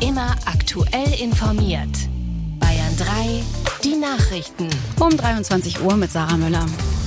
Immer aktuell informiert. Bayern 3, die Nachrichten. Um 23 Uhr mit Sarah Müller.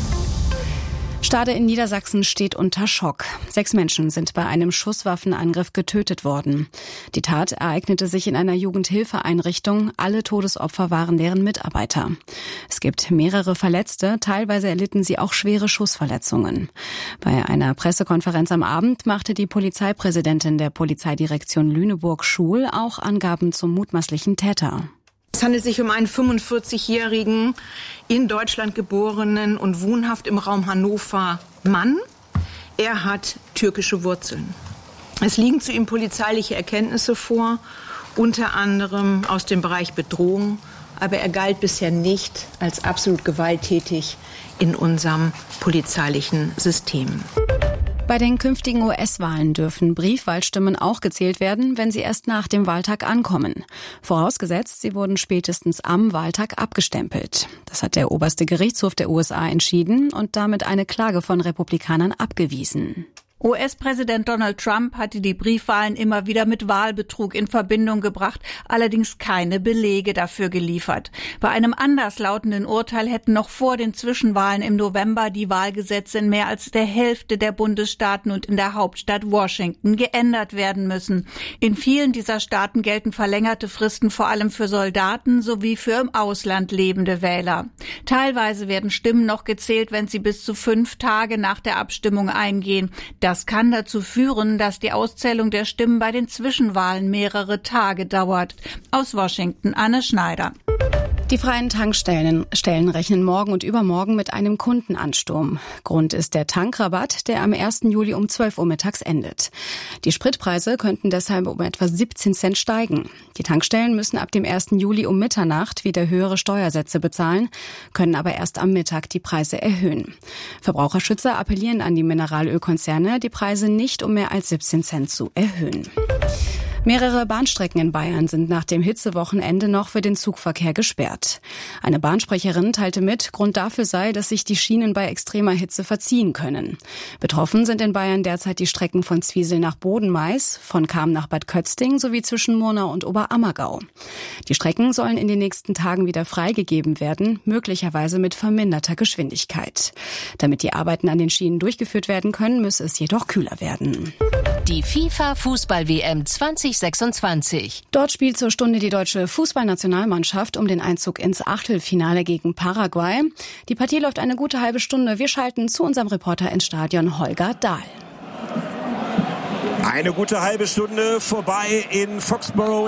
Stade in Niedersachsen steht unter Schock. 6 Menschen sind bei einem Schusswaffenangriff getötet worden. Die Tat ereignete sich in einer Jugendhilfeeinrichtung. Alle Todesopfer waren deren Mitarbeiter. Es gibt mehrere Verletzte. Teilweise erlitten sie auch schwere Schussverletzungen. Bei einer Pressekonferenz am Abend machte die Polizeipräsidentin der Polizeidirektion Lüneburg-Schul auch Angaben zum mutmaßlichen Täter. Es handelt sich um einen 45-jährigen, in Deutschland geborenen und wohnhaft im Raum Hannover Mann. Er hat türkische Wurzeln. Es liegen zu ihm polizeiliche Erkenntnisse vor, unter anderem aus dem Bereich Bedrohung, aber er galt bisher nicht als absolut gewalttätig in unserem polizeilichen System. Bei den künftigen US-Wahlen dürfen Briefwahlstimmen auch gezählt werden, wenn sie erst nach dem Wahltag ankommen. Vorausgesetzt, sie wurden spätestens am Wahltag abgestempelt. Das hat der oberste Gerichtshof der USA entschieden und damit eine Klage von Republikanern abgewiesen. US-Präsident Donald Trump hatte die Briefwahlen immer wieder mit Wahlbetrug in Verbindung gebracht, allerdings keine Belege dafür geliefert. Bei einem anderslautenden Urteil hätten noch vor den Zwischenwahlen im November die Wahlgesetze in mehr als der Hälfte der Bundesstaaten und in der Hauptstadt Washington geändert werden müssen. In vielen dieser Staaten gelten verlängerte Fristen vor allem für Soldaten sowie für im Ausland lebende Wähler. Teilweise werden Stimmen noch gezählt, wenn sie bis zu 5 Tage nach der Abstimmung eingehen. Das kann dazu führen, dass die Auszählung der Stimmen bei den Zwischenwahlen mehrere Tage dauert. Aus Washington, Anne Schneider. Die freien Tankstellen rechnen morgen und übermorgen mit einem Kundenansturm. Grund ist der Tankrabatt, der am 1. Juli um 12 Uhr mittags endet. Die Spritpreise könnten deshalb um etwa 17 Cent steigen. Die Tankstellen müssen ab dem 1. Juli um Mitternacht wieder höhere Steuersätze bezahlen, können aber erst am Mittag die Preise erhöhen. Verbraucherschützer appellieren an die Mineralölkonzerne, die Preise nicht um mehr als 17 Cent zu erhöhen. Mehrere Bahnstrecken in Bayern sind nach dem Hitzewochenende noch für den Zugverkehr gesperrt. Eine Bahnsprecherin teilte mit, Grund dafür sei, dass sich die Schienen bei extremer Hitze verziehen können. Betroffen sind in Bayern derzeit die Strecken von Zwiesel nach Bodenmais, von Cham nach Bad Kötzting sowie zwischen Murnau und Oberammergau. Die Strecken sollen in den nächsten Tagen wieder freigegeben werden, möglicherweise mit verminderter Geschwindigkeit. Damit die Arbeiten an den Schienen durchgeführt werden können, müsse es jedoch kühler werden. Die FIFA-Fußball-WM 2026. Dort spielt zur Stunde die deutsche Fußballnationalmannschaft um den Einzug ins Achtelfinale gegen Paraguay. Die Partie läuft eine gute halbe Stunde. Wir schalten zu unserem Reporter ins Stadion, Holger Dahl. Eine gute halbe Stunde vorbei in Foxborough